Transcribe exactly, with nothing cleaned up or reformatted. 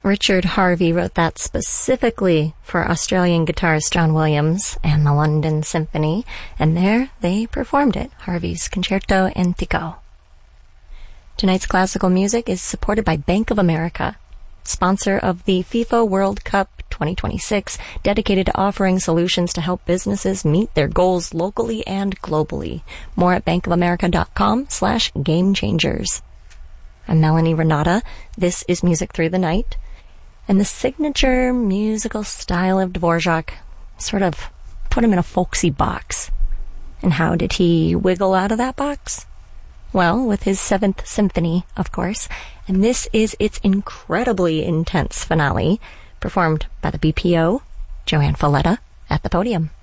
Richard Harvey wrote that specifically for Australian guitarist John Williams and the London Symphony, and there they performed it, Harvey's Concerto Antico. Tonight's classical music is supported by Bank of America, sponsor of the FIFA World Cup twenty twenty-six, dedicated to offering solutions to help businesses meet their goals locally and globally. More at bankofamerica.com slash game changers. I'm Melanie Renata. This is Music Through the Night. And the signature musical style of Dvorak sort of put him in a folksy box. And how did he wiggle out of that box? Well, with his Seventh Symphony, of course. And this is its incredibly intense finale, performed by the B P O, Joanne Falletta, at the podium.